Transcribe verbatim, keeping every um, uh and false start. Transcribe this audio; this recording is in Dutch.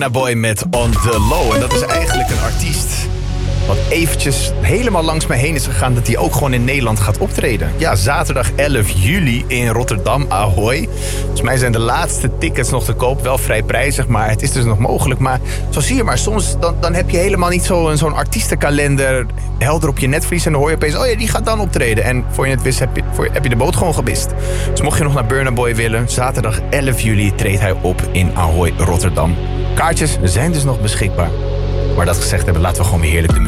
Burna Boy met On The Low. En dat is eigenlijk een artiest wat eventjes helemaal langs mij heen is gegaan... dat hij ook gewoon in Nederland gaat optreden. Ja, zaterdag elf juli in Rotterdam, Ahoy. Volgens mij zijn de laatste tickets nog te koop. Wel vrij prijzig, maar het is dus nog mogelijk. Maar zo zie je maar, soms dan, dan heb je helemaal niet zo, zo'n artiestenkalender... helder op je netvlies en dan hoor je opeens... oh ja, die gaat dan optreden. En voor je het wist heb je, voor, heb je de boot gewoon gemist. Dus mocht je nog naar Burna Boy willen... zaterdag elf juli treedt hij op in Ahoy, Rotterdam. Kaartjes zijn dus nog beschikbaar. Maar dat gezegd hebben, laten we gewoon weer heerlijk de muziek